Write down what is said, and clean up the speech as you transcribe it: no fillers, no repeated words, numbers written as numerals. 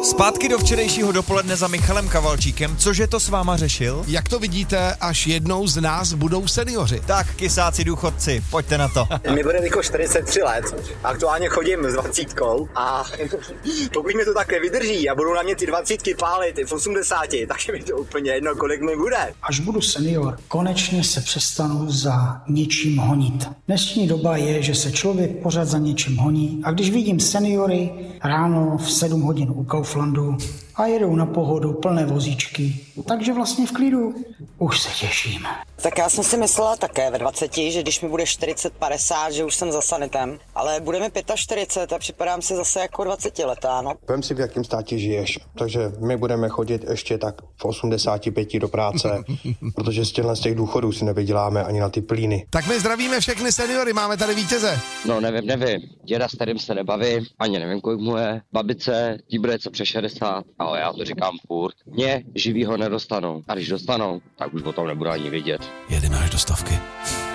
Zpátky do včerejšího dopoledne za Michalem Kavalčíkem. Cože to s váma řešil? Jak to vidíte, až jednou z nás budou seniori. Tak, kysáci důchodci, pojďte na to. Mi bude jako 43 let, aktuálně chodím s 20 a pokud mi to tak vydrží a budou na mě ty 20 pálit i v 80, tak je mi to úplně jedno, kolik mi bude. Až budu senior, konečně se přestanu za něčím honit. Dnešní doba je, že se člověk pořád za něčím honí a když vidím seniory ráno v 7 hodin u Kauflandu a jedou na pohodu plné vozíčky, takže vlastně v klidu už se těším. Tak já jsem si myslela také ve 20, že když mi bude 40-50, že už jsem za sanitem, ale bude mi 45 a připadám si zase jako 20 letá, no. Vem si, v jakém státě žiješ, takže my budeme chodit ještě tak v 85 do práce, protože z těch důchodů si nevyděláme ani na ty plíny. Tak my zdravíme všechny seniory, máme tady vítěze. No nevím, děda s kterým se nebavím, ani nevím, kolik mu je, babice, tí bude co přes 60, ale já to říkám furt, mě živýho nedostanou a když dostanou, tak už o tom nebudu ani vědět. Jedeme až do 100.